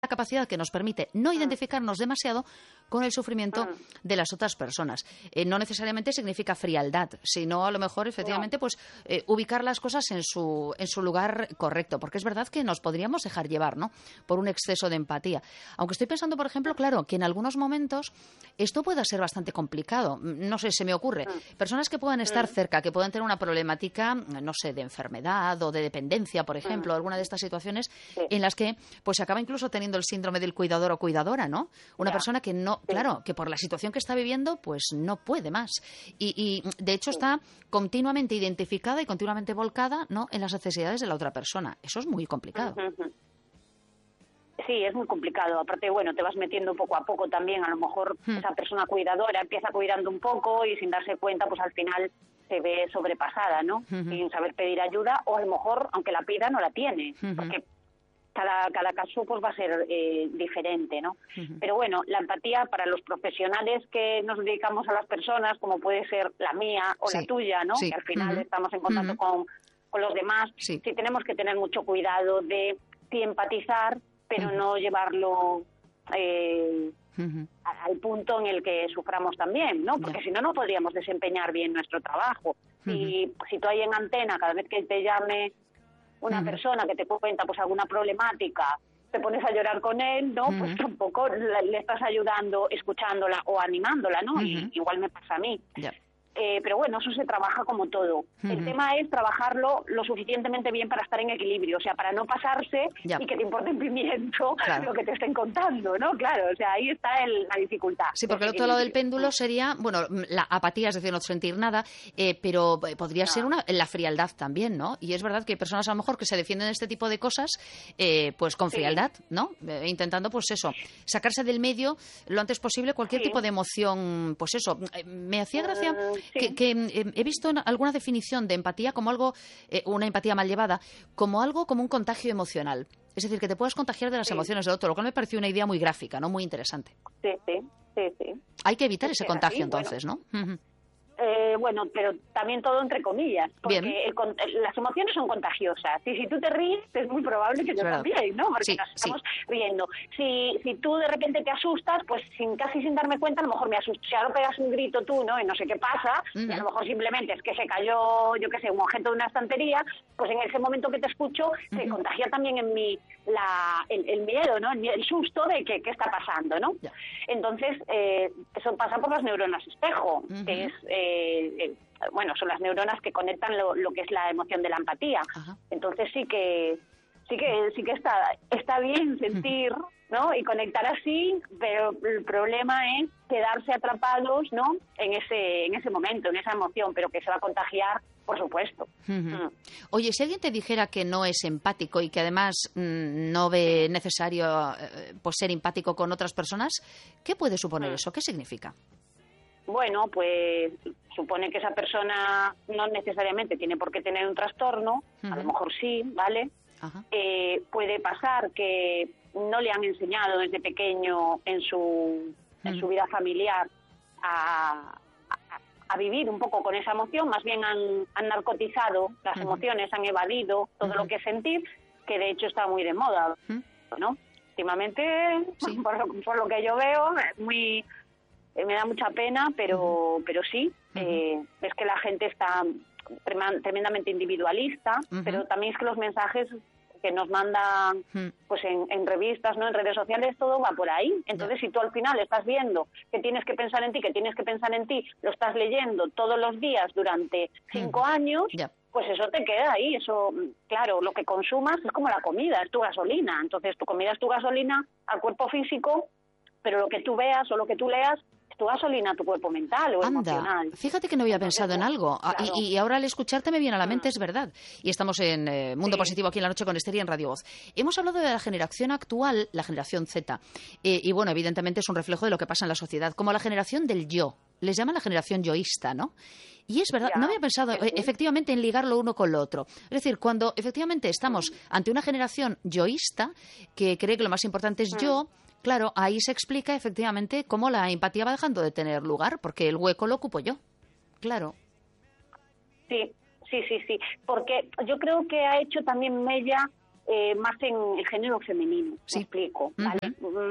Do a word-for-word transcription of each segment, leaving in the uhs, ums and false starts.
la capacidad que nos permite no identificarnos demasiado con el sufrimiento de las otras personas. Eh, no necesariamente significa frialdad, sino a lo mejor efectivamente pues eh, ubicar las cosas en su en su lugar correcto, porque es verdad que nos podríamos dejar llevar, ¿no?, por un exceso de empatía. Aunque estoy pensando, por ejemplo, claro, que en algunos momentos esto pueda ser bastante complicado. No sé, se me ocurre. Personas que puedan estar cerca, que puedan tener una problemática, no sé, de enfermedad o de dependencia, por ejemplo, alguna de estas situaciones en las que pues se acaba incluso teniendo el síndrome del cuidador o cuidadora, ¿no? Una Ya. persona que no, claro, que por la situación que está viviendo, pues no puede más. Y, y de hecho está continuamente identificada y continuamente volcada, ¿no?, en las necesidades de la otra persona. Eso es muy complicado. Ujú. Sí, es muy complicado. Aparte, bueno, te vas metiendo poco a poco también. A lo mejor Hmm. esa persona cuidadora empieza cuidando un poco y sin darse cuenta, pues al final se ve sobrepasada, ¿no? Ujú. Sin saber pedir ayuda, o a lo mejor, aunque la pida, no la tiene. Ujú. Porque cada, cada caso pues va a ser eh, diferente, ¿no? Ujú. Pero bueno, la empatía para los profesionales que nos dedicamos a las personas, como puede ser la mía o Sí. la tuya, ¿no? Sí. Que al final Ujú. estamos en contacto Ujú. con, con los demás, Sí. sí tenemos que tener mucho cuidado de sí empatizar, pero Ujú. no llevarlo eh, Ujú. a- al punto en el que suframos también, ¿no? Porque Ya. si no, no podríamos desempeñar bien nuestro trabajo. Si, si tú ahí en antena, cada vez que te llame una Ujú. persona que te cuenta pues alguna problemática, te pones a llorar con él, ¿no? Pues Ujú. tampoco le, le estás ayudando, escuchándola o animándola, ¿no? Y Ujú. igual me pasa a mí. Ya. Eh, pero bueno, eso se trabaja como todo. El Ujú. tema es trabajarlo lo suficientemente bien para estar en equilibrio, o sea, para no pasarse Ya. y que te importe un pimiento Claro. lo que te estén contando, ¿no? Claro, o sea, ahí está el- la dificultad. Sí, porque el del otro lado del equilibrio. péndulo sería, bueno, la apatía, es decir, no sentir nada, eh, pero eh, podría ser una, la frialdad también, ¿no? Y es verdad que hay personas a lo mejor que se defienden de este tipo de cosas, eh, pues con Sí. frialdad, ¿no? Eh, intentando, pues eso, sacarse del medio lo antes posible cualquier Sí. tipo de emoción, pues eso. Eh, Me hacía gracia Mm, sí. que, que, eh, he visto en alguna definición de empatía como algo, eh, una empatía mal llevada, como algo como un contagio emocional. Es decir, que te puedas contagiar de las Sí. emociones del otro, lo cual me pareció una idea muy gráfica, ¿no? Muy interesante. Sí, sí, sí, sí. Hay que evitar Es ese que es contagio, así, bueno. entonces, ¿no? Ujú. Eh, bueno, pero también todo entre comillas, porque Bien. el con- las emociones son contagiosas. Y si tú te ríes, es muy probable que yo verdad. también, ¿no? Porque Sí, nos sí. estamos riendo. Si, si tú de repente te asustas, pues sin casi sin darme cuenta, a lo mejor me asusto. Si ahora pegas un grito tú, ¿no? Y no sé qué pasa, y a Ujú. lo mejor simplemente es que se cayó, yo qué sé, un objeto de una estantería, pues en ese momento que te escucho, se Ujú. contagia también en mí la, el, el miedo, ¿no? El, mie- el susto de que qué está pasando, ¿no? Ya. Entonces, eh, eso pasa por las neuronas espejo, Ujú. que es, eh, eh, bueno, son las neuronas que conectan lo, lo que es la emoción de la empatía. Ajá. Entonces sí que sí que sí que está está bien sentir, ¿no? Y conectar así, pero el problema es quedarse atrapados, ¿no? En ese en ese momento, en esa emoción, pero que se va a contagiar, por supuesto. Ujú. Mm. Oye, si alguien te dijera que no es empático y que además mm, no ve necesario eh, pues ser empático con otras personas, ¿qué puede suponer Mm. eso? ¿Qué significa? Bueno, pues supone que esa persona no necesariamente tiene por qué tener un trastorno, a lo Ujú. mejor sí, ¿vale? Ajá. Eh, puede pasar que no le han enseñado desde pequeño en su, en su Ujú. vida familiar a, a, a vivir un poco con esa emoción, más bien han, han narcotizado las Ujú. emociones, han evadido todo Ujú. lo que es sentir, que de hecho está muy de moda, Ujú. ¿no? Últimamente, Sí. por, lo, por lo que yo veo, es muy... Eh, me da mucha pena, pero pero sí, eh, es que la gente está trema- tremendamente individualista, Ujú. pero también es que los mensajes que nos mandan Ujú. pues en, en revistas, no en redes sociales, todo va por ahí. Entonces, si tú al final estás viendo que tienes que pensar en ti, que tienes que pensar en ti, lo estás leyendo todos los días durante cinco Ujú. años, Ya. pues eso te queda ahí. Eso, claro, lo que consumas es como la comida, es tu gasolina. Entonces, tu comida es tu gasolina al cuerpo físico, pero lo que tú veas o lo que tú leas es tu gasolina a tu cuerpo mental o Anda, emocional. fíjate que no había Entonces, pensado en bueno, algo. Ah, claro. y, y ahora al escucharte me viene a la mente, Mm. es verdad. Y estamos en eh, Mundo Sí. Positivo aquí en la noche con Esther y en Radio Voz. Hemos hablado de la generación actual, la generación Z. Eh, y bueno, evidentemente es un reflejo de lo que pasa en la sociedad. Como la generación del yo. Les llaman la generación yoísta, ¿no? Y es verdad, Ya, no había pensado sí, eh, sí. efectivamente en ligarlo uno con lo otro. Es decir, cuando efectivamente estamos ante una generación yoísta que cree que lo más importante es Mm. yo, claro, ahí se explica efectivamente cómo la empatía va dejando de tener lugar, porque el hueco lo ocupo yo. Claro. Sí, sí, sí, sí. Porque yo creo que ha hecho también mella eh, más en el género femenino, sí. me explico, Uh-huh. ¿vale?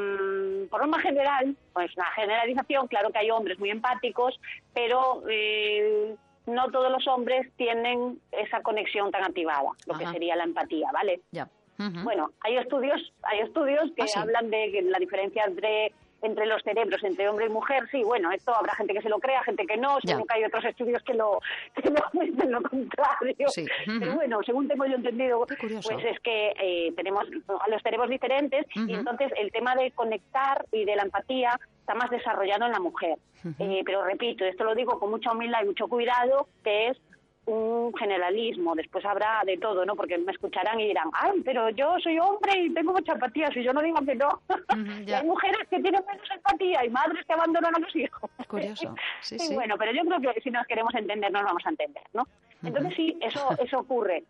Mm, por norma general, pues una generalización, claro que hay hombres muy empáticos, pero eh, no todos los hombres tienen esa conexión tan activada, lo Ajá. que sería la empatía, ¿vale? Ya. Uh-huh. Bueno, hay estudios, hay estudios que ¿Ah, sí? hablan de que la diferencia entre entre los cerebros, entre hombre y mujer, sí, bueno, esto habrá gente que se lo crea, gente que no, según que hay otros estudios que lo que lo dicen lo contrario. Sí. Uh-huh. Pero bueno, según tengo yo entendido, Qué curioso. pues es que eh, tenemos los cerebros diferentes Uh-huh. y entonces el tema de conectar y de la empatía está más desarrollado en la mujer. Uh-huh. Eh, pero repito, esto lo digo con mucha humildad y mucho cuidado, que es un generalismo, después habrá de todo, ¿no? Porque me escucharán y dirán, ay, pero yo soy hombre y tengo mucha empatía, si yo no digo que no. Uh-huh, y hay mujeres que tienen menos empatía y madres que abandonan a los hijos. Curioso, sí, sí, sí. bueno, pero yo creo que si nos queremos entender, nos vamos a entender, ¿no? Entonces sí, eso, eso ocurre.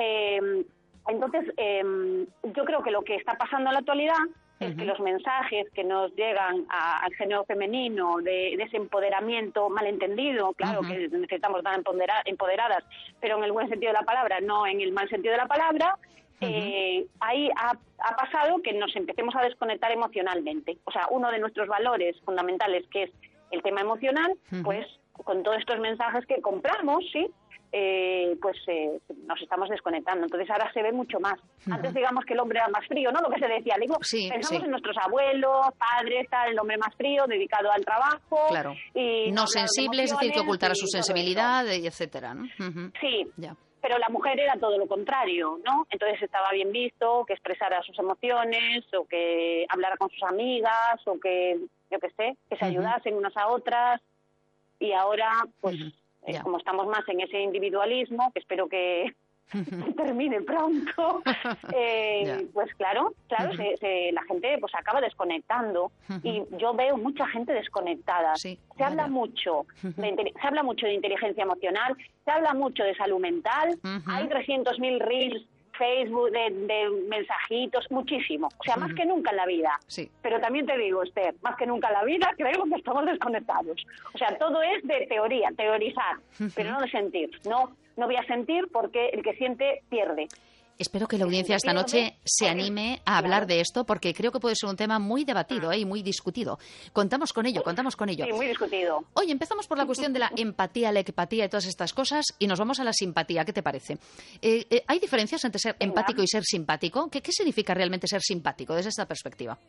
Eh, entonces, eh, yo creo que lo que está pasando en la actualidad es que los mensajes que nos llegan a, al género femenino de, de ese empoderamiento malentendido, claro uh-huh. que necesitamos estar empodera, empoderadas, pero en el buen sentido de la palabra, no en el mal sentido de la palabra, uh-huh. eh, ahí ha, ha pasado que nos empecemos a desconectar emocionalmente. O sea, uno de nuestros valores fundamentales, que es el tema emocional, uh-huh. pues con todos estos mensajes que compramos, ¿sí?, Eh, pues eh, nos estamos desconectando. Entonces ahora se ve mucho más. Uh-huh. Antes digamos que el hombre era más frío, ¿no? Lo que se decía. Digo, sí, pensamos sí. en nuestros abuelos, padres, tal, el hombre más frío, dedicado al trabajo. Claro. Y no sensible, es decir, que ocultara su sensibilidad, y etcétera, ¿no? Uh-huh. Sí. Ya. Pero la mujer era todo lo contrario, ¿no? Entonces estaba bien visto que expresara sus emociones, o que hablara con sus amigas, o que, yo qué sé, que se uh-huh. ayudasen unas a otras. Y ahora, pues... Uh-huh. Eh, como estamos más en ese individualismo, que espero que termine pronto, eh, yeah. pues claro, claro, uh-huh. se, se, la gente pues acaba desconectando uh-huh. y yo veo mucha gente desconectada. Sí, se habla vaya. mucho, uh-huh. de, se habla mucho de inteligencia emocional, se habla mucho de salud mental, uh-huh. hay trescientos mil reels, Facebook, de, de mensajitos, muchísimo. O sea, uh-huh. más que nunca en la vida. Sí. Pero también te digo, Esther, más que nunca en la vida creo que estamos desconectados. O sea, todo es de teoría, teorizar, uh-huh. pero no de sentir. No, no voy a sentir porque el que siente pierde. Espero que la audiencia esta noche se anime a hablar de esto, porque creo que puede ser un tema muy debatido ¿eh? y muy discutido. Contamos con ello, contamos con ello. Sí, muy discutido. Hoy empezamos por la cuestión de la empatía, la empatía y todas estas cosas, y nos vamos a la simpatía. ¿Qué te parece? Eh, eh, ¿Hay diferencias entre ser empático y ser simpático? ¿Qué, ¿Qué significa realmente ser simpático desde esta perspectiva?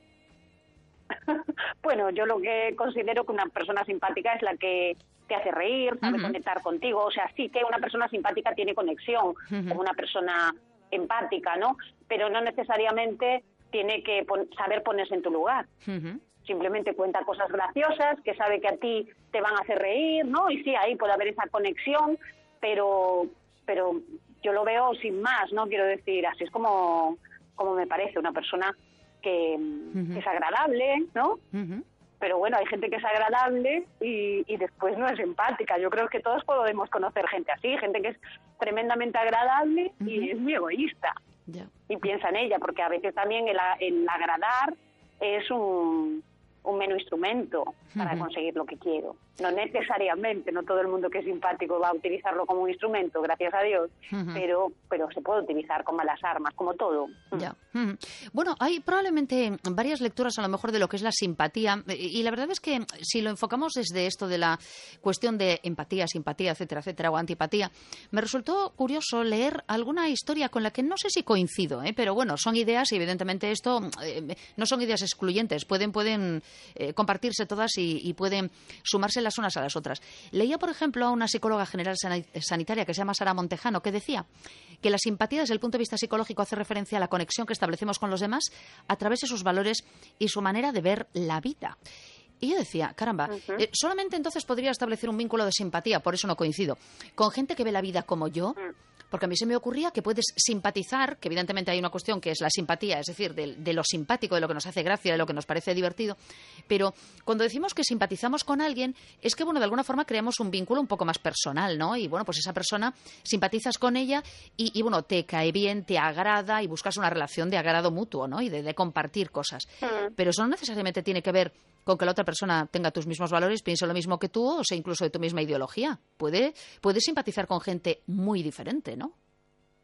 Bueno, yo lo que considero que una persona simpática es la que te hace reír, sabe uh-huh. conectar contigo. O sea, sí que una persona simpática tiene conexión uh-huh. con una persona empática, ¿no? Pero no necesariamente tiene que pon- saber ponerse en tu lugar. Uh-huh. Simplemente cuenta cosas graciosas, que sabe que a ti te van a hacer reír, ¿no? Y sí, ahí puede haber esa conexión, pero pero yo lo veo sin más, ¿no? Quiero decir, así es como, como me parece una persona que, uh-huh. que es agradable, ¿no? Uh-huh. Pero bueno, hay gente que es agradable y, y después no es empática. Yo creo que todos podemos conocer gente así, gente que es tremendamente agradable uh-huh. y es muy egoísta. Yeah. Y piensa en ella, porque a veces también el, el agradar es un, un mero instrumento para uh-huh. conseguir lo que quiero. No necesariamente, no todo el mundo que es simpático va a utilizarlo como un instrumento, gracias a Dios, uh-huh. pero pero se puede utilizar con malas armas, como todo. Ya. Uh-huh. Bueno, hay probablemente varias lecturas a lo mejor de lo que es la simpatía, y la verdad es que si lo enfocamos desde esto de la cuestión de empatía, simpatía, etcétera, etcétera, o antipatía, me resultó curioso leer alguna historia con la que no sé si coincido, ¿eh? Pero bueno, son ideas y evidentemente esto eh, no son ideas excluyentes, pueden, pueden eh, compartirse todas y, y pueden sumarse las unas a las otras. Leía, por ejemplo, a una psicóloga general sanitaria que se llama Sara Montejano, que decía que la simpatía desde el punto de vista psicológico hace referencia a la conexión que establecemos con los demás a través de sus valores y su manera de ver la vida. Y yo decía, caramba, uh-huh. eh, solamente entonces podría establecer un vínculo de simpatía, por eso no coincido, con gente que ve la vida como yo, uh-huh. porque a mí se me ocurría que puedes simpatizar, que evidentemente hay una cuestión que es la simpatía, es decir, de, de lo simpático, de lo que nos hace gracia, de lo que nos parece divertido, pero cuando decimos que simpatizamos con alguien, es que, bueno, de alguna forma creamos un vínculo un poco más personal, ¿no? Y, bueno, pues esa persona, simpatizas con ella y, y bueno, te cae bien, te agrada y buscas una relación de agrado mutuo, ¿no? Y de, de compartir cosas. Uh-huh. Pero eso no necesariamente tiene que ver con que la otra persona tenga tus mismos valores, piense lo mismo que tú, o sea, incluso de tu misma ideología. Puede, puede simpatizar con gente muy diferente, ¿no?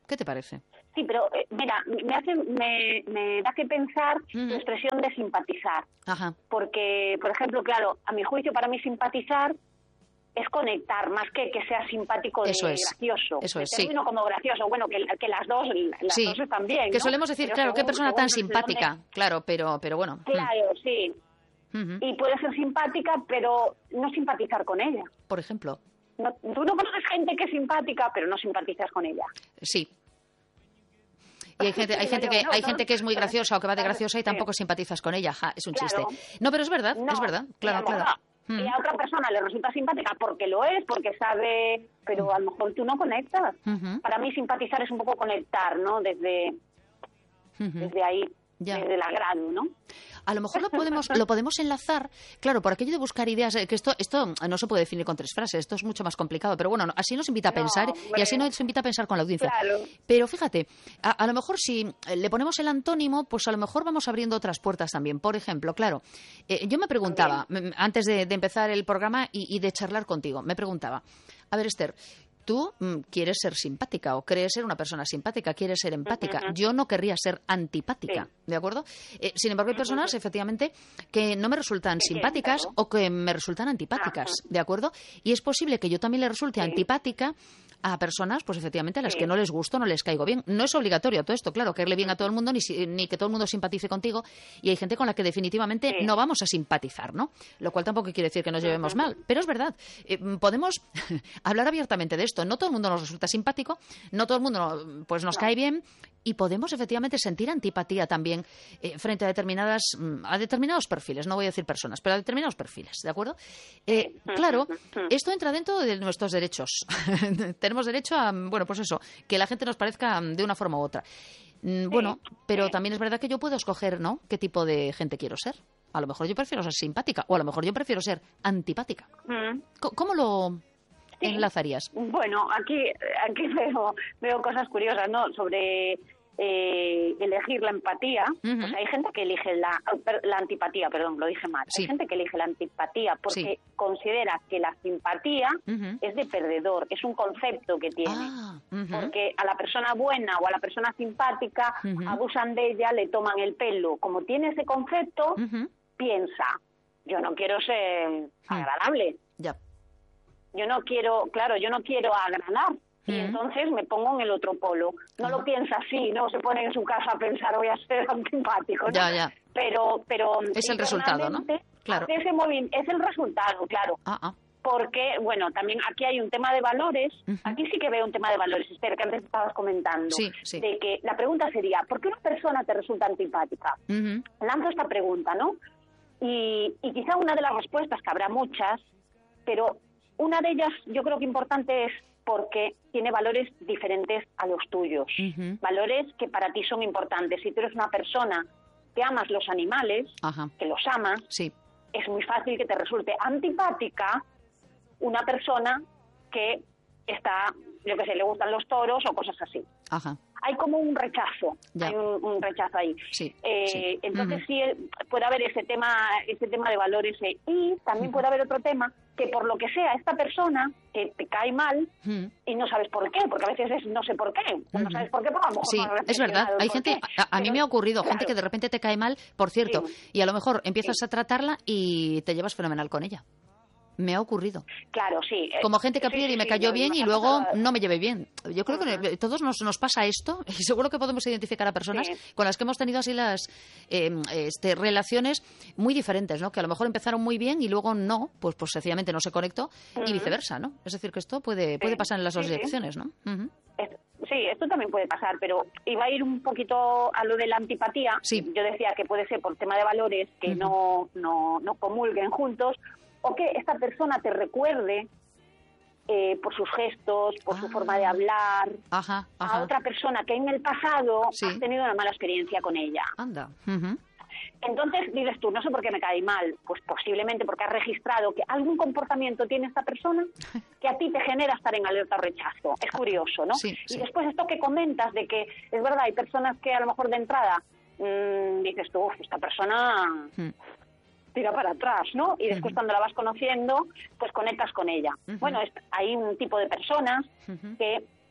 ¿Qué te parece? Sí, pero eh, mira, me hace, me, me da que pensar Uh-huh. la expresión de simpatizar. Ajá. Porque, por ejemplo, claro, a mi juicio, para mí simpatizar es conectar, más que que sea simpático de Eso es. gracioso. Eso Me es, sí. termino como gracioso, bueno, que, que las dos, las Sí. dos están bien, Que ¿no? solemos decir, Pero claro, qué según- persona según tan desde simpática. dónde- Claro, pero, pero bueno. Claro, sí. Mm. Ujú. Y puede ser simpática, pero no simpatizar con ella. Por ejemplo, No, tú no conoces gente que es simpática, pero no simpatizas con ella. sí. Y hay gente, hay Digo gente yo, que no, hay no, gente que es muy graciosa o que va de claro, graciosa y sí. tampoco simpatizas con ella. Ja, es un Claro. chiste. No, pero es verdad, No, es verdad. y a Claro, lo claro. mejor Mm. Y a otra persona le resulta simpática porque lo es, porque sabe, pero a lo mejor tú no conectas. Ujú. Para mí simpatizar es un poco conectar, ¿no? Desde, Ujú. desde ahí, Ya. desde el agrado, ¿no? A lo mejor lo podemos, lo podemos enlazar, claro, por aquello de buscar ideas, eh, que esto, esto no se puede definir con tres frases, esto es mucho más complicado, pero bueno, no, así nos invita a No, pensar y hombre. así nos invita a pensar con la audiencia. Claro. Pero fíjate, a, a lo mejor si eh, le ponemos el antónimo, pues a lo mejor vamos abriendo otras puertas también. Por ejemplo, claro, eh, yo me preguntaba, m- antes de, de empezar el programa y, y de charlar contigo, me preguntaba, a ver, Esther, tú mm, quieres ser simpática o crees ser una persona simpática, quieres ser empática. Ujú. Yo no querría ser antipática, Sí. ¿de acuerdo? Eh, sin embargo, hay personas, efectivamente, que no me resultan Sí, sí, simpáticas claro. o que me resultan antipáticas, Ajá. ¿de acuerdo? Y es posible que yo también le resulte Sí. antipática a personas, pues efectivamente, a las Sí. que no les gusto, no les caigo bien. No es obligatorio todo esto, claro, caerle bien a todo el mundo, ni, si- ni que todo el mundo simpatice contigo. Y hay gente con la que definitivamente Sí. no vamos a simpatizar, ¿no? Lo cual tampoco quiere decir que nos llevemos mal. Pero es verdad, eh, podemos hablar abiertamente de esto. No todo el mundo nos resulta simpático, no todo el mundo pues nos No. cae bien. Y podemos efectivamente sentir antipatía también eh, frente a determinadas mm, a determinados perfiles, no voy a decir personas, pero a determinados perfiles, ¿de acuerdo? Eh, claro, esto entra dentro de nuestros derechos. Tenemos derecho a, bueno, pues eso, que la gente nos parezca de una forma u otra. Mm, Bueno, pero sí. también es verdad que yo puedo escoger, ¿no?, qué tipo de gente quiero ser. A lo mejor yo prefiero ser simpática o a lo mejor yo prefiero ser antipática. Mm. Co- ¿Cómo lo Sí. enlazarías? Bueno, aquí, aquí veo, veo cosas curiosas, ¿no? Sobre eh, elegir la empatía. Ujú. Pues hay gente que elige la, per- la antipatía, perdón, lo dije mal. Sí. Hay gente que elige la antipatía porque Sí. considera que la simpatía Ujú. es de perdedor, es un concepto que tiene. Ah, ujú. Porque a la persona buena o a la persona simpática Ujú. abusan de ella, le toman el pelo. Como tiene ese concepto, Ujú. piensa, yo no quiero ser agradable. Ya. Yo no quiero, claro, yo no quiero agradar. Y Ujú. entonces me pongo en el otro polo. No Ajá. lo piensa así, no se pone en su casa a pensar voy a ser antipático, ¿no? Ya, ya. Pero, pero Es el resultado, ¿no? internamente Claro. hace ese movi- es el resultado, claro. Ah, ah. Porque, bueno, también aquí hay un tema de valores. Ujú. Aquí sí que veo un tema de valores, Esther, que antes estabas comentando. Sí, sí. De que la pregunta sería, ¿por qué una persona te resulta antipática? Ujú. Lanzo esta pregunta, ¿no? Y, y quizá una de las respuestas, que habrá muchas, pero una de ellas yo creo que importante es porque tiene valores diferentes a los tuyos. Ujú. Valores que para ti son importantes. Si tú eres una persona que amas los animales, Ajá. que los amas, Sí. es muy fácil que te resulte antipática una persona que está, yo que sé, le gustan los toros o cosas así. Ajá. Hay como un rechazo, Ya. hay un, un rechazo ahí. Sí, Eh, sí. Entonces Ujú. sí eh, puede haber ese tema, ese tema de valores eh, y también puede haber otro tema que por lo que sea esta persona que te cae mal Ujú. y no sabes por qué, porque a veces es no sé por qué, no Ujú. sabes por qué, pero a lo mejor Sí, no has es verdad. reflexionado Hay por gente, qué. a, a mí Pero, me ha ocurrido, gente claro, que de repente te cae mal, por cierto, Sí. y a lo mejor empiezas a tratarla y te llevas fenomenal con ella. Me ha ocurrido. Claro, sí. eh, Como gente que a sí, priori sí, me sí, cayó no, bien nos y ha luego pasado- no me llevé bien. Yo creo que Ajá. a todos nos, nos pasa esto y seguro que podemos identificar a personas Sí. con las que hemos tenido así las eh, este, relaciones muy diferentes, ¿no? Que a lo mejor empezaron muy bien y luego no, pues, pues sencillamente no se conectó y Ujú. viceversa, ¿no? Es decir, que esto puede, puede pasar en las dos Sí, sí. direcciones, ¿no? Ujú. Es- Sí, esto también puede pasar, pero iba a ir un poquito a lo de la antipatía. Sí. Yo decía que puede ser por tema de valores, que Ujú. no, no, no comulguen juntos, o que esta persona te recuerde eh, por sus gestos, por su Ah. forma de hablar, Ajá, a ajá. otra persona que en el pasado Sí. has tenido una mala experiencia con ella. Anda. Ujú. Entonces dices tú, no sé por qué me cae mal, pues posiblemente porque has registrado que algún comportamiento tiene esta persona que a ti te genera estar en alerta o rechazo. Es curioso, ¿no? Sí, y sí. después esto que comentas de que es verdad, hay personas que a lo mejor de entrada mmm, dices tú, "Uf, esta persona Mm. tira para atrás, ¿no? Y después Ujú. cuando la vas conociendo, pues conectas con ella. Ujú. Bueno, es- hay un tipo de personas Ujú. que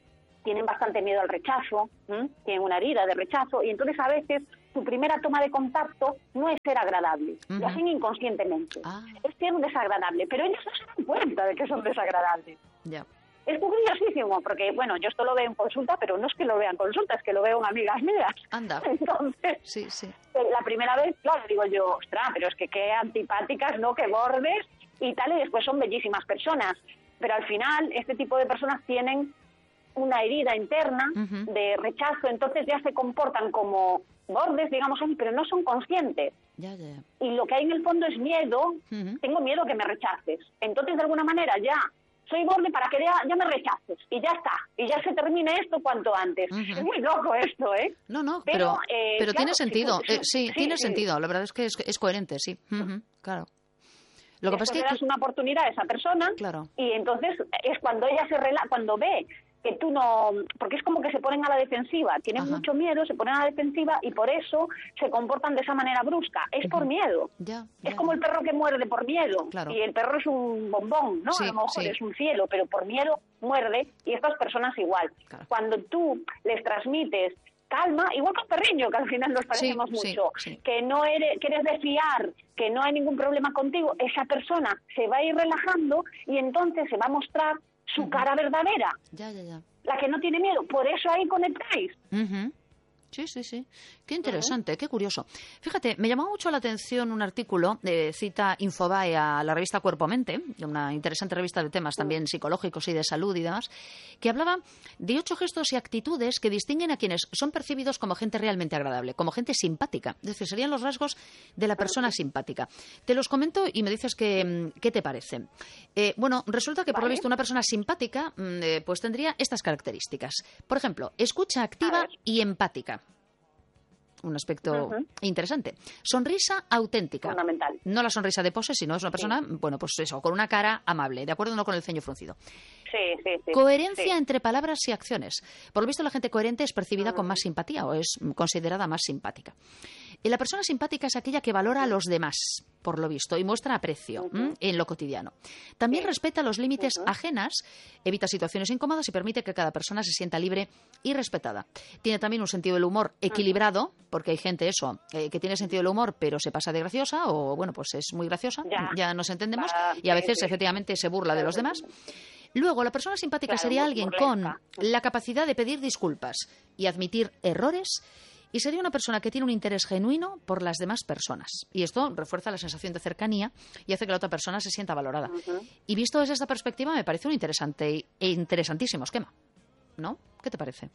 tienen bastante miedo al rechazo, ¿m? tienen una herida de rechazo, y entonces a veces su primera toma de contacto no es ser agradable, Uh-huh. lo hacen inconscientemente, Ah. es ser desagradable, pero ellos no se dan cuenta de que son desagradables. Ya. Es curiosísimo, porque, bueno, yo esto lo veo en consulta, pero no es que lo vea en consulta, es que lo veo en amigas mías. Anda. Entonces, Sí, sí. la primera vez, claro, digo yo, ostras, pero es que qué antipáticas, ¿no? Qué bordes y tal, y después son bellísimas personas. Pero al final, este tipo de personas tienen una herida interna Uh-huh. de rechazo, entonces ya se comportan como bordes, digamos así, pero no son conscientes. Ya, ya, ya. Y lo que hay en el fondo es miedo, Uh-huh. tengo miedo que me rechaces. Entonces, de alguna manera, ya soy borde para que ya, ya me rechaces. Y ya está. Y ya se termine esto cuanto antes. Uh-huh. Es muy loco esto, ¿eh? No, no, Pero, pero, eh, pero claro, tiene sentido. sí, Eh, sí, sí, tiene sí. sentido. La verdad es que es, es coherente, sí. Ujú, claro. Lo que Después pasa le es que... das una oportunidad a esa persona, Claro. y entonces es cuando ella se rela cuando ve que tú no, porque es como que se ponen a la defensiva, tienen Ajá. mucho miedo, se ponen a la defensiva y por eso se comportan de esa manera brusca, es por miedo. Ya, Es ya. como el perro que muerde por miedo, Claro. y el perro es un bombón, ¿no? Sí, a lo mejor sí. es un cielo, pero por miedo muerde, y estas personas igual. Claro. Cuando tú les transmites calma, igual que un perriño, que al final nos parecemos sí, mucho, sí. que no eres, que eres de fiar, que no hay ningún problema contigo, esa persona se va a ir relajando y entonces se va a mostrar su Ujú. cara verdadera, Ya, ya, ya. la que no tiene miedo. Por eso ahí conectáis. Ujú. Sí, sí, sí. Qué interesante, qué curioso. Fíjate, me llamó mucho la atención un artículo de cita Infobae a la revista Cuerpo Mente, una interesante revista de temas también psicológicos y de salud y demás, que hablaba de ocho gestos y actitudes que distinguen a quienes son percibidos como gente realmente agradable, como gente simpática. Es decir, serían los rasgos de la persona simpática. Te los comento y me dices qué, qué te parecen. Eh, bueno, resulta que por lo Vale. visto una persona simpática mm, eh, pues tendría estas características. Por ejemplo, escucha activa A ver. y empática. Un aspecto Ujú. interesante. Sonrisa auténtica. Fundamental. No la sonrisa de pose, sino es una persona, bueno, pues eso, con una cara amable, ¿de acuerdo? No con el ceño fruncido. Sí, sí, sí. Coherencia sí. entre palabras y acciones. Por lo visto, la gente coherente es percibida con más simpatía o es considerada más simpática. Y la persona simpática es aquella que valora a los demás, por lo visto, y muestra aprecio Ujú. ¿m? en lo cotidiano. También Sí. respeta los límites Ujú. ajenas, evita situaciones incómodas y permite que cada persona se sienta libre y respetada. Tiene también un sentido del humor equilibrado, porque hay gente eso, eh, que tiene sentido del humor, pero se pasa de graciosa, o bueno, pues es muy graciosa, ya, Ya. nos entendemos, Va, y a sí, veces sí. efectivamente se burla de los demás. Luego, la persona simpática Claro, sería muy alguien burlesca. con la capacidad de pedir disculpas y admitir errores, y sería una persona que tiene un interés genuino por las demás personas. Y esto refuerza la sensación de cercanía y hace que la otra persona se sienta valorada. Ujú. Y visto desde esta perspectiva, me parece un interesante e interesantísimo esquema. ¿No? ¿Qué te parece?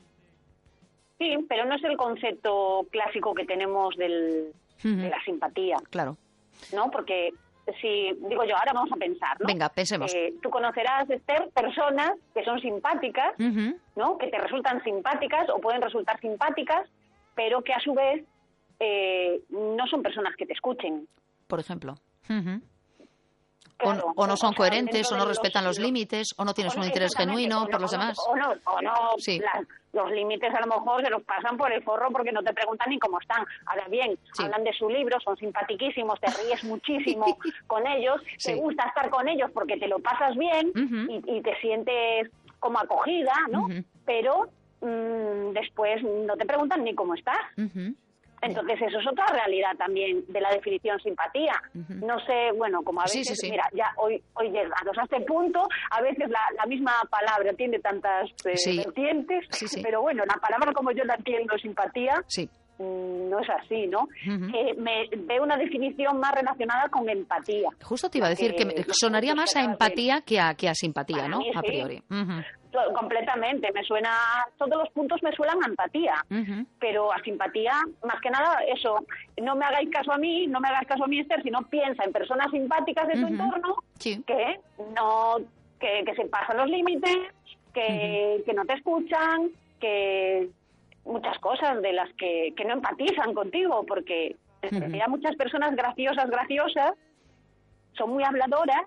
Sí, pero no es el concepto clásico que tenemos del, Ujú. de la simpatía, Claro. ¿no? Porque si, digo yo, ahora vamos a pensar, ¿no? Venga, pensemos. Eh, tú conocerás, Esther, personas que son simpáticas, Ujú. ¿no? Que te resultan simpáticas o pueden resultar simpáticas, pero que a su vez eh, no son personas que te escuchen. Por ejemplo. Ujú. O, Claro, o no son sea, coherentes, dentro o no de respetan los, los- límites, o no tienes o no, un interés exactamente, genuino o no- por los o no- demás. O no, o no Sí. las- los límites a lo mejor se los pasan por el forro porque no te preguntan ni cómo están. Ahora bien, Sí. hablan de su libro, son simpatiquísimos, te ríes muchísimo con ellos, Sí. te gusta estar con ellos porque te lo pasas bien Ujú. y, y te sientes como acogida, ¿no? Ujú. Pero mm, después no te preguntan ni cómo estás. Ujú. Entonces, eso es otra realidad también de la definición simpatía. Ujú. No sé, bueno, como a Sí, veces, sí, sí. mira, ya hoy hoy llegados a este punto, a veces la, la misma palabra tiene tantas eh, Sí. vertientes, Sí, sí. pero bueno, la palabra como yo la entiendo, simpatía, Sí. mm, no es así, ¿no? Ujú. Eh, me veo una definición más relacionada con empatía. Justo te iba a La decir que- que me- los sonaría puntos más que a acabas de- empatía que a, que a simpatía, Para ¿no? mí A sí. priori. Ujú. To- Completamente, me suena, todos los puntos me suenan a empatía. Ujú. Pero a simpatía, más que nada, eso, no me hagáis caso a mí, no me hagáis caso a mí, Esther, sino piensa en personas simpáticas de tu Ujú. entorno Sí. que no que, que se pasan los límites, que, que no te escuchan, que muchas cosas de las que, que no empatizan contigo, porque en Ujú. realidad muchas personas graciosas, graciosas, son muy habladoras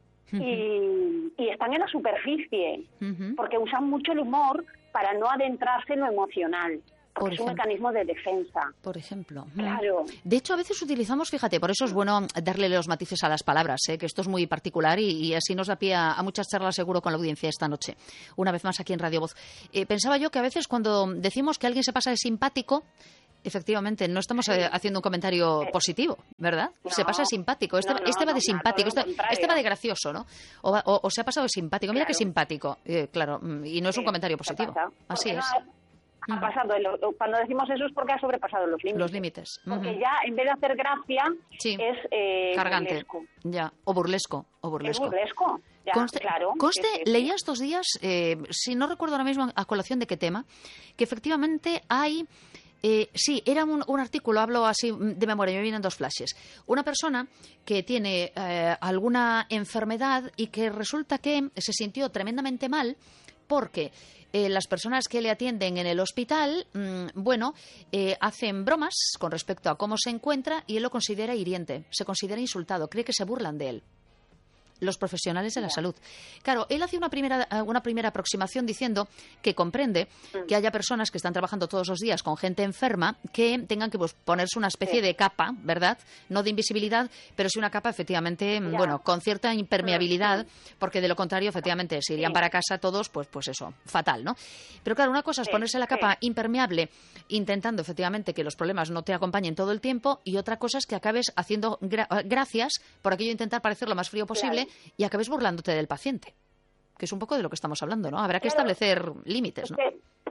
y, y están en la superficie, Ujú. porque usan mucho el humor para no adentrarse en lo emocional. Por es un ejemplo. mecanismo de defensa. Por ejemplo. Claro. De hecho, a veces utilizamos, fíjate, por eso es bueno darle los matices a las palabras, ¿eh? Que esto es muy particular y, y así nos da pie a, a muchas charlas seguro con la audiencia esta noche, una vez más aquí en Radio Voz. Eh, pensaba yo que a veces cuando decimos que alguien se pasa de simpático, efectivamente, no estamos eh, haciendo un comentario Eh, positivo, ¿verdad? no, se pasa de simpático, este, no, no, este va de no, simpático, nada, todo este, lo este va de contrario. gracioso, ¿no? O, va- o- o se ha pasado de simpático, mira Claro. qué simpático, eh, claro, mm, y no es un Sí, comentario ¿qué positivo, pasa? así Porque es. no ha, ha pasado, lo- lo- cuando decimos eso es porque ha sobrepasado los límites. Los límites. Porque Ujú. ya, en vez de hacer gracia, Sí. es eh, Cargante, burlesco. ya, o burlesco, o Es burlesco. burlesco, ya, Conste, claro. conste, Sí, sí, sí. leía estos días, eh, si no recuerdo ahora mismo a colación de qué tema, que efectivamente hay, eh, sí, era un, un artículo, hablo así de memoria, me vienen dos flashes. Una persona que tiene eh, alguna enfermedad y que resulta que se sintió tremendamente mal porque eh, las personas que le atienden en el hospital, mmm, bueno, eh, hacen bromas con respecto a cómo se encuentra y él lo considera hiriente, se considera insultado, cree que se burlan de él. Los profesionales de la salud. Claro, él hace una primera, una primera aproximación diciendo que comprende que haya personas que están trabajando todos los días con gente enferma que tengan que pues, ponerse una especie Sí. de capa, ¿verdad? No de invisibilidad, pero sí una capa efectivamente, Ya. bueno, con cierta impermeabilidad, Mm. porque de lo contrario, efectivamente, se irían Sí. para casa todos, pues, pues eso, fatal, ¿no? Pero claro, una cosa es Sí, ponerse la capa sí. impermeable intentando efectivamente que los problemas no te acompañen todo el tiempo y otra cosa es que acabes haciendo gra- gracias por aquello de intentar parecer lo más frío posible Claro. y acabes burlándote del paciente, que es un poco de lo que estamos hablando, ¿no? Habrá que Claro. establecer límites, Es ¿no? que,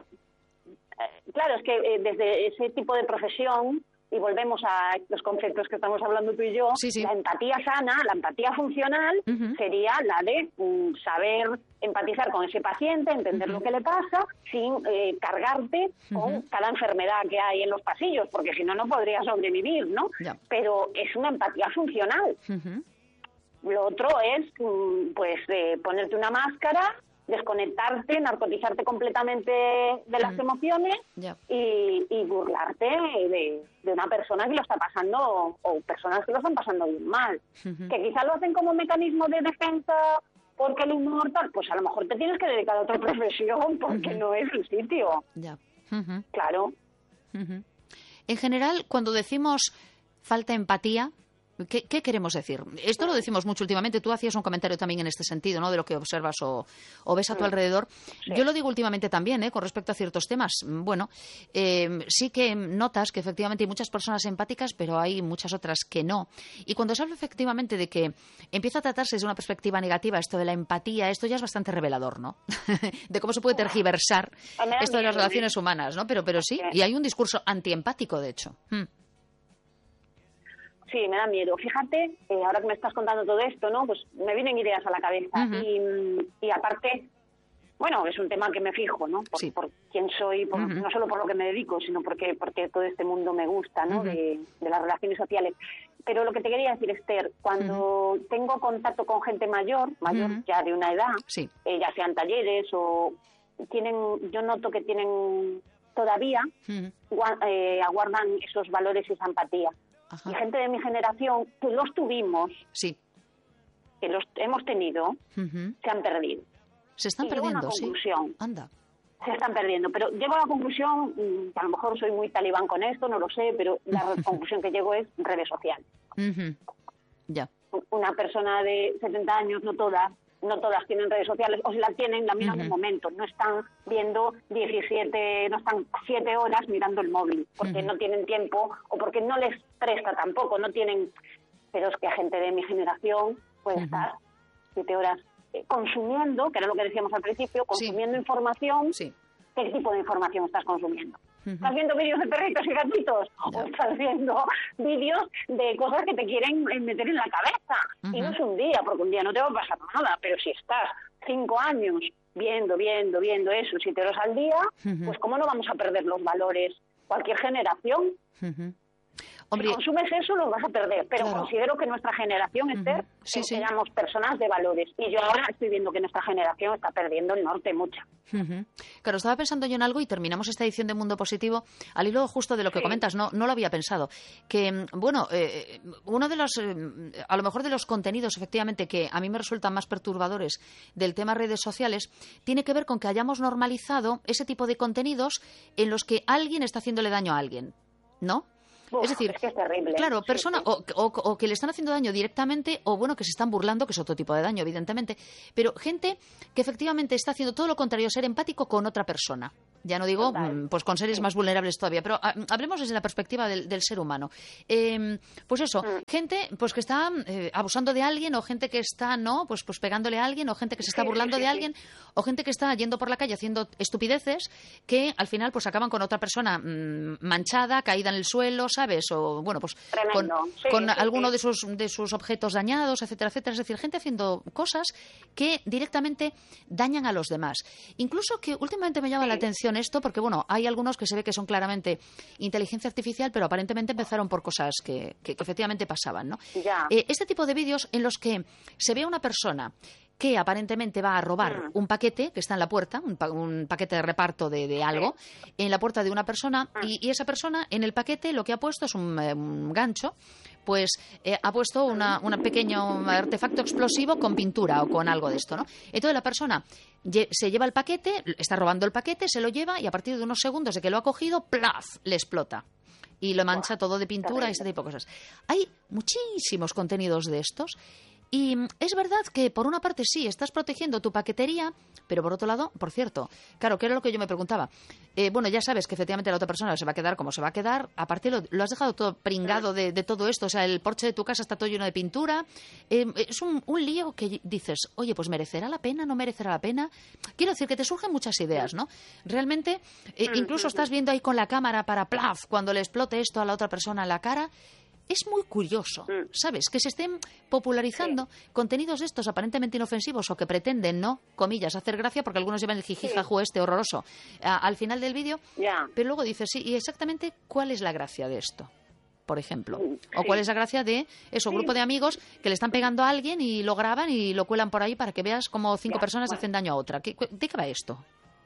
eh, claro, es que eh, desde ese tipo de profesión, y volvemos a los conceptos que estamos hablando tú y yo, Sí, sí. la empatía sana, la empatía funcional, Ujú. sería la de mm, saber empatizar con ese paciente, entender Ujú. lo que le pasa, sin eh, cargarte con Ujú. cada enfermedad que hay en los pasillos, porque si no, no podría sobrevivir, ¿no? Ya. Pero es una empatía funcional. Ujú. Lo otro es, mm, pues, eh, ponerte una máscara, desconectarte, narcotizarte completamente de las Mm. emociones Ya. y, y burlarte de, de una persona que lo está pasando, o personas que lo están pasando bien mal. Ujú. Que quizás lo hacen como mecanismo de defensa porque el humor tal, pues a lo mejor te tienes que dedicar a otra profesión porque Ujú. no es el sitio. Ya. Ujú. Claro. Ujú. En general, cuando decimos falta empatía, ¿qué, qué queremos decir? Esto lo decimos mucho últimamente. Tú hacías un comentario también en este sentido, ¿no? De lo que observas o, o ves a tu Mm. alrededor. Sí. Yo lo digo últimamente también, ¿eh? Con respecto a ciertos temas. Bueno, eh, sí que notas que efectivamente hay muchas personas empáticas, pero hay muchas otras que no. Y cuando se habla efectivamente de que empieza a tratarse desde una perspectiva negativa esto de la empatía, esto ya es bastante revelador, ¿no? De cómo se puede tergiversar A mí me da esto de las miedo, ¿eh? relaciones humanas, ¿no? Pero, pero sí, Sí. y hay un discurso antiempático, de hecho. Mm. Sí, me da miedo. Fíjate, eh, ahora que me estás contando todo esto, ¿no? Pues me vienen ideas a la cabeza. Ujú. y, mm, y aparte, bueno, es un tema que me fijo, ¿no? Por, Sí. por quién soy, por- Ujú. no solo por lo que me dedico, sino porque, porque todo este mundo me gusta, ¿no? Ujú. de, de las relaciones sociales. Pero lo que te quería decir, Esther, cuando tengo contacto con gente mayor, mayor Ujú. ya de una edad, Sí. eh, ya sean talleres o tienen, yo noto que tienen todavía, Ujú. gua- eh, aguardan esos valores y esa empatía. Ajá. Y gente de mi generación que los tuvimos, Sí. que los hemos tenido, Ujú. se han perdido. Se están Y llego a una perdiendo, sí. conclusión. Anda. Se están perdiendo. Pero llego a la conclusión, mm, que a lo mejor soy muy talibán con esto, no lo sé, pero la conclusión que llego es redes sociales. Ujú. Ya. Una persona de setenta años, no todas, no todas tienen redes sociales, o si las tienen, la miran Ujú. un momento. No están viendo diecisiete, no están siete horas mirando el móvil, porque Ujú. no tienen tiempo o porque no les presta tampoco, no tienen... Pero es que gente de mi generación puede Ujú. estar siete horas eh, consumiendo, que era lo que decíamos al principio, Sí. consumiendo información. Sí. ¿Qué tipo de información estás consumiendo? Ujú. ¿Estás viendo vídeos de perritos y gatitos? Ya. ¿O estás viendo vídeos de cosas que te quieren eh, meter en la cabeza? Y no Ujú. es un día, porque un día no te va a pasar nada, pero si estás cinco años viendo, viendo, viendo eso, siete horas al día, Ujú. pues ¿cómo no vamos a perder los valores? Cualquier generación. Ujú. Hombre, si consumes eso, lo vas a perder. Pero claro. considero que nuestra generación, Esther, uh-huh. sí, sí. éramos personas de valores. Y yo ahora estoy viendo que nuestra generación está perdiendo el norte mucho. Uh-huh. Claro, estaba pensando yo en algo y terminamos esta edición de Mundo Positivo al hilo justo de lo que sí. comentas. No, no lo había pensado. Que, bueno, eh, uno de los, eh, a lo mejor de los contenidos, efectivamente, que a mí me resultan más perturbadores del tema redes sociales, tiene que ver con que hayamos normalizado ese tipo de contenidos en los que alguien está haciéndole daño a alguien, ¿no? Uf, es decir, es que es terrible. Claro, sí, persona sí. O, o, o que le están haciendo daño directamente o, bueno, que se están burlando, que es otro tipo de daño, evidentemente. Pero gente que efectivamente está haciendo todo lo contrario, ser empático con otra persona. Ya no digo, Total. pues con seres sí. más vulnerables todavía, pero a, hablemos desde la perspectiva del, del ser humano. Eh, pues eso, mm. gente pues que está eh, abusando de alguien o gente que está, ¿no? Pues, pues pegándole a alguien o gente que se está sí, burlando sí, de sí. alguien o gente que está yendo por la calle haciendo estupideces que al final pues acaban con otra persona mmm, manchada, caída en el suelo, ¿sabes? O bueno, pues Tremendo. con, sí, con sí, alguno sí. de sus, de sus objetos dañados, etcétera, etcétera. Es decir, gente haciendo cosas que directamente dañan a los demás. Incluso que últimamente me llama sí. la atención esto porque, bueno, hay algunos que se ve que son claramente inteligencia artificial, pero aparentemente empezaron por cosas que, que, que efectivamente pasaban, ¿no? Ya. Eh, este tipo de vídeos en los que se ve a una persona que aparentemente va a robar mm. un paquete que está en la puerta, un, pa un paquete de reparto de, de algo, sí. en la puerta de una persona, mm. y, y esa persona en el paquete lo que ha puesto es un, eh, un gancho, pues eh, ha puesto un pequeño artefacto explosivo con pintura o con algo de esto, ¿no? Entonces la persona lle se lleva el paquete, está robando el paquete, se lo lleva y a partir de unos segundos de que lo ha cogido, ¡plaf!, le explota. Y lo mancha todo de pintura y ese tipo de cosas. Hay muchísimos contenidos de estos. Y es verdad que, por una parte, sí, estás protegiendo tu paquetería, pero por otro lado, por cierto, claro, que era lo que yo me preguntaba. Eh, bueno, ya sabes que efectivamente la otra persona se va a quedar como se va a quedar. Aparte, lo, lo has dejado todo pringado de, de todo esto. O sea, el porche de tu casa está todo lleno de pintura. Eh, es un, un lío que dices, oye, pues ¿merecerá la pena? ¿No merecerá la pena? Quiero decir que te surgen muchas ideas, ¿no? Realmente, eh, incluso estás viendo ahí con la cámara para plaf, cuando le explote esto a la otra persona en la cara. Es muy curioso, ¿sabes? Que se estén popularizando sí. contenidos de estos aparentemente inofensivos o que pretenden, ¿no? Comillas, hacer gracia, porque algunos llevan el jijijajú sí. este horroroso a, al final del vídeo. Yeah. Pero luego dices, sí, ¿y exactamente cuál es la gracia de esto? Por ejemplo. Sí. O cuál es la gracia de eso, un sí. grupo de amigos que le están pegando a alguien y lo graban y lo cuelan por ahí para que veas cómo cinco yeah. personas bueno. hacen daño a otra. ¿Qué, ¿De qué va esto?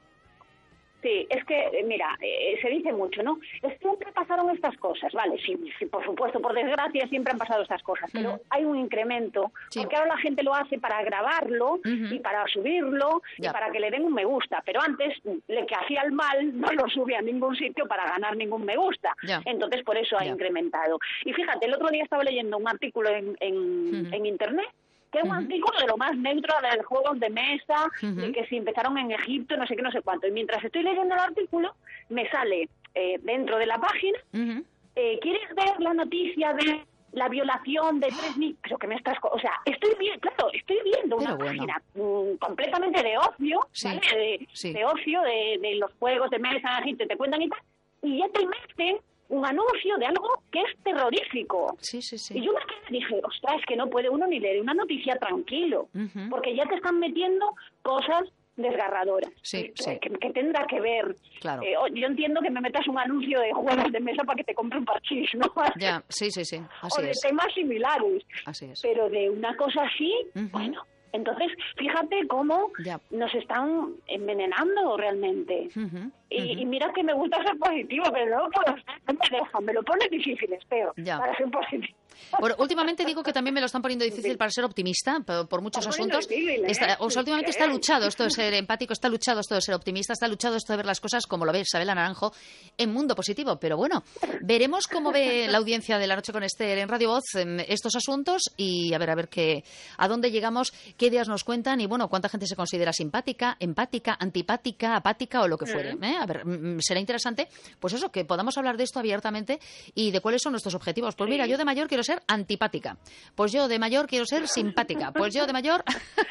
Sí, es que, mira, eh, se dice mucho, ¿no? Siempre pasaron estas cosas, vale, sí, sí, por supuesto, por desgracia siempre han pasado estas cosas, pero uh-huh. hay un incremento, sí. porque ahora la gente lo hace para grabarlo uh-huh. y para subirlo yeah. y para que le den un me gusta, pero antes, el que hacía el mal no lo subía a ningún sitio para ganar ningún me gusta, yeah. entonces por eso ha yeah. incrementado. Y fíjate, el otro día estaba leyendo un artículo en, en, uh-huh. en internet, que es un uh-huh. artículo de lo más neutro de juegos de mesa, uh-huh. de que si empezaron en Egipto, no sé qué, no sé cuánto. Y mientras estoy leyendo el artículo, me sale eh, dentro de la página, uh-huh. eh, ¿quieres ver la noticia de la violación de tres niños? Pero que me estás... O sea, estoy bien, claro, estoy viendo una Pero página bueno. mm, completamente de ocio, sí. ¿vale? De, sí. de ocio, de, de los juegos de mesa en Egipto, te cuentan y tal, y ya te meten un anuncio de algo que es terrorífico. Sí, sí, sí. Y yo me quedé, dije, ostras, es que no puede uno ni leer una noticia tranquilo, uh-huh. porque ya te están metiendo cosas desgarradoras. Sí, que, sí. Que, que tendrá que ver. Claro. Eh, yo entiendo que me metas un anuncio de juegos de mesa para que te compre un parchís, ¿no? Ya, sí, sí, sí. Así o de es. temas similares. Así es. Pero de una cosa así, uh-huh. bueno... Entonces, fíjate cómo ya. nos están envenenando realmente. Uh-huh, y, uh-huh. y mira que me gusta ser positivo, pero no puedo ser, no me dejan, me lo pone difícil, espero, ya. para ser positivo. Bueno, últimamente digo que también me lo están poniendo difícil para ser optimista por, por muchos asuntos. Difícil, ¿eh? Está, o sea, últimamente está luchado esto de ser empático, está luchado esto de ser optimista, está luchado esto de ver las cosas como lo ve Isabela Naranjo en Mundo Positivo. Pero bueno, veremos cómo ve la audiencia de La Noche con Esther en Radio Voz en estos asuntos y a ver, a ver qué, a dónde llegamos, qué ideas nos cuentan y bueno, cuánta gente se considera simpática, empática, antipática, apática o lo que fuere. ¿eh? A ver, será interesante, pues eso, que podamos hablar de esto abiertamente y de cuáles son nuestros objetivos. Pues mira, yo de mayor quiero ser antipática. Pues yo de mayor quiero ser simpática. Pues yo de mayor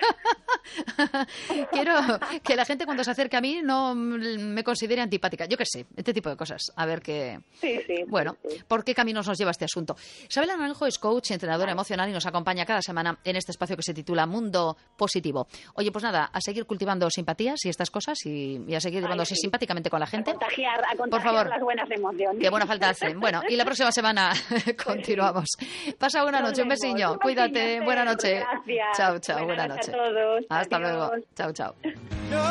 quiero que la gente cuando se acerque a mí no me considere antipática. Yo qué sé, este tipo de cosas. A ver qué... Sí, sí. Bueno, sí, sí. ¿por qué caminos nos lleva este asunto? Isabela Naranjo es coach, entrenadora emocional y nos acompaña cada semana en este espacio que se titula Mundo Positivo. Oye, pues nada, a seguir cultivando simpatías y estas cosas y, y a seguir llevándose simpáticamente directamente con la gente. A contagiar, a contagiar por favor, las buenas emociones. Qué buena falta hacen. Bueno, y la próxima semana continuamos. Pasa buena noche, un besiño. Un Cuídate, buena noche. Gracias. Chao, chao, buena, buena noche. noche a todos. Hasta Adiós. luego. Chao, chao.